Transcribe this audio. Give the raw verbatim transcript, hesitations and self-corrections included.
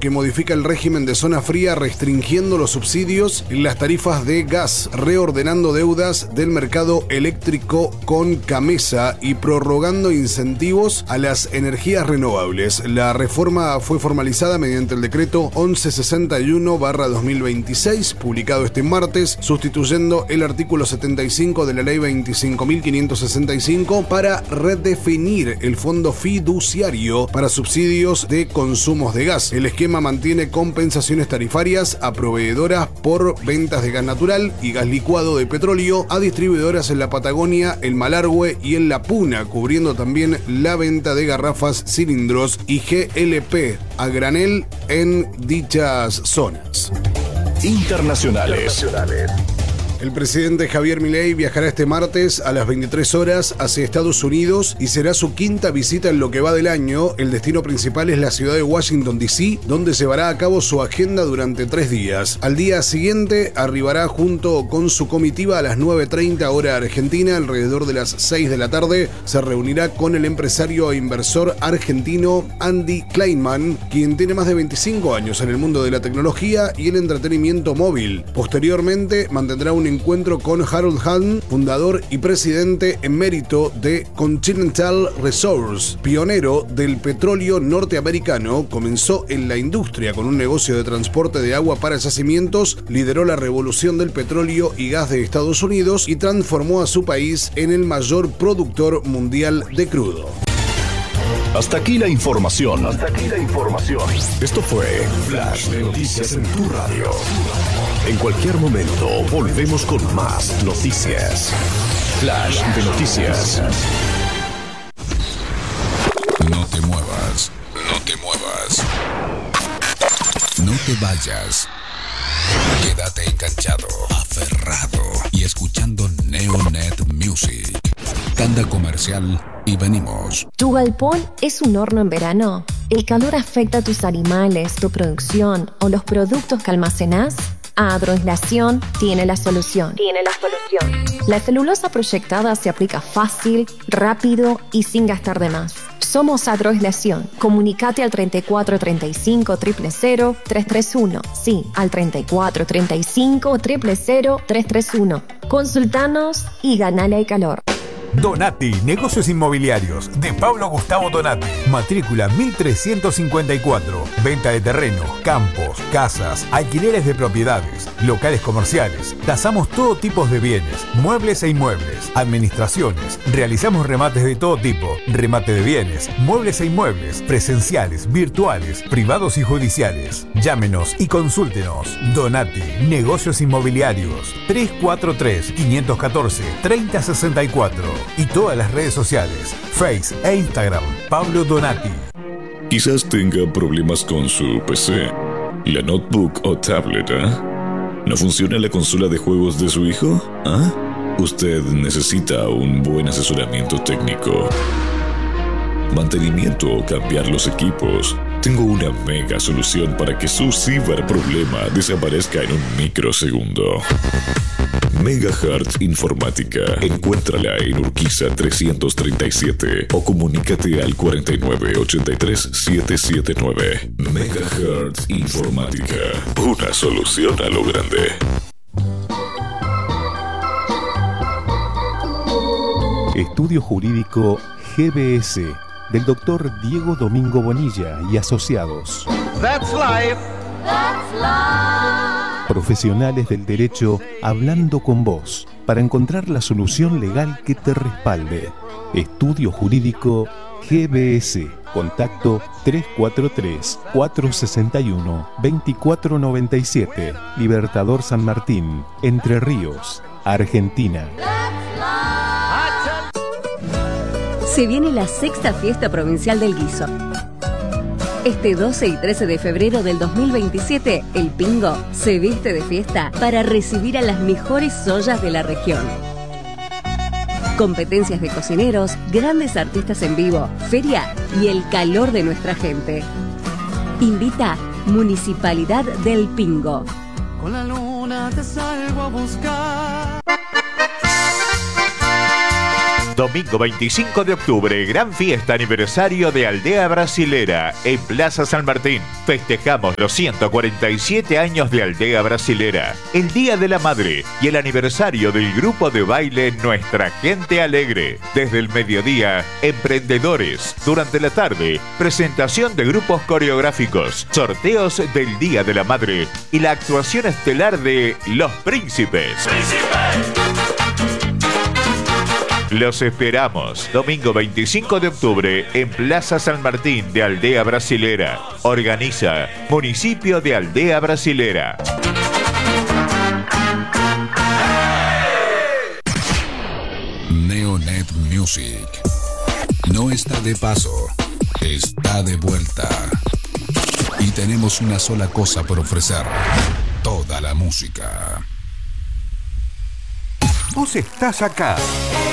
que modifica el régimen de zona fría restringiendo los subsidios en las tarifas de gas, reordenando deudas del mercado eléctrico con Camesa y prorrogando incentivos a las energías renovables. La reforma fue formalizada mediante el decreto once sesenta y uno barra dos mil veintiséis, publicado este martes, sustituyendo el artículo setenta y cinco de la ley veinticinco mil quinientos sesenta y cinco para redefinir el fondo fiduciario para subsidios de consumos de gas. El esquema mantiene compensaciones tarifarias a proveedoras por ventas de gas natural y gas licuado de petróleo a distribuidoras en la Patagonia, el Malargüe y en la Puna, cubriendo también la venta de garrafas, cilindros y G L P a granel en dichas zonas. Internacionales. Internacionales. El presidente Javier Milei viajará este martes a las veintitrés horas hacia Estados Unidos y será su quinta visita en lo que va del año. El destino principal es la ciudad de Washington, D C, donde se llevará a cabo su agenda durante tres días. Al día siguiente arribará junto con su comitiva a las nueve treinta hora argentina. Alrededor de las seis de la tarde se reunirá con el empresario e inversor argentino Andy Kleinman, quien tiene más de veinticinco años en el mundo de la tecnología y el entretenimiento móvil. Posteriormente mantendrá un encuentro con Harold Hahn, fundador y presidente emérito de Continental Resources, pionero del petróleo norteamericano. Comenzó en la industria con un negocio de transporte de agua para yacimientos, lideró la revolución del petróleo y gas de Estados Unidos y transformó a su país en el mayor productor mundial de crudo. Hasta aquí la información. Hasta aquí la información. Esto fue Flash de Noticias en tu radio. En cualquier momento volvemos con más noticias. Flash de Noticias. No te muevas. No te muevas. No te vayas. Quédate enganchado, aferrado y escuchando Neonet Music. Tanda comercial y venimos. ¿Tu galpón es un horno en verano? ¿El calor afecta a tus animales, tu producción o los productos que almacenás? Agroaislación tiene la solución. Tiene la solución. La celulosa proyectada se aplica fácil, rápido y sin gastar de más. Somos Agroaislación. Comunicate al treinta y cuatro treinta y cinco cero cero cero tres tres uno. Sí, al treinta y cuatro treinta y cinco cero cero cero tres tres uno. Consultanos y ganale el calor. Donati, negocios inmobiliarios, de Pablo Gustavo Donati. Matrícula mil trescientos cincuenta y cuatro. Venta de terrenos, campos, casas, alquileres de propiedades, locales comerciales. Tasamos todo tipo de bienes, muebles e inmuebles, administraciones. Realizamos remates de todo tipo, remate de bienes, muebles e inmuebles, presenciales, virtuales, privados y judiciales. Llámenos y consúltenos. Donati, negocios inmobiliarios. tres cuatro tres, cinco uno cuatro, tres cero seis cuatro. Y todas las redes sociales, Face e Instagram, Pablo Donati. Quizás tenga problemas con su P C, la notebook o tablet, ¿eh? ¿No funciona la consola de juegos de su hijo? ¿Ah? Usted necesita un buen asesoramiento técnico, mantenimiento o cambiar los equipos. Tengo una mega solución para que su ciberproblema desaparezca en un microsegundo. Megahertz Informática. Encuéntrala en Urquiza trescientos treinta y siete o comunícate al cuarenta y nueve ochenta y tres setecientos setenta y nueve. Megahertz Informática. Una solución a lo grande. Estudio Jurídico G B S del doctor Diego Domingo Bonilla y asociados. That's life. That's life. Profesionales del derecho hablando con vos para encontrar la solución legal que te respalde. Estudio Jurídico G B S. Contacto tres cuatro tres, cuatro seis uno, dos cuatro nueve siete. Libertador San Martín, Entre Ríos, Argentina. Se viene la sexta fiesta provincial del guiso. Este doce y trece de febrero del dos mil veintisiete, el Pingo se viste de fiesta para recibir a las mejores ollas de la región. Competencias de cocineros, grandes artistas en vivo, feria y el calor de nuestra gente. Invita Municipalidad del Pingo. Con la luna te salgo a buscar. Domingo veinticinco de octubre, gran fiesta aniversario de Aldea Brasilera en Plaza San Martín. Festejamos los ciento cuarenta y siete años de Aldea Brasilera, el Día de la Madre y el aniversario del grupo de baile Nuestra Gente Alegre. Desde el mediodía, emprendedores. Durante la tarde, presentación de grupos coreográficos, sorteos del Día de la Madre y la actuación estelar de Los Príncipes. ¡Príncipe! Los esperamos domingo veinticinco de octubre en Plaza San Martín de Aldea Brasilera. Organiza Municipio de Aldea Brasilera. Neonet Music no está de paso, está de vuelta. Y tenemos una sola cosa por ofrecer: toda la música. Vos estás acá,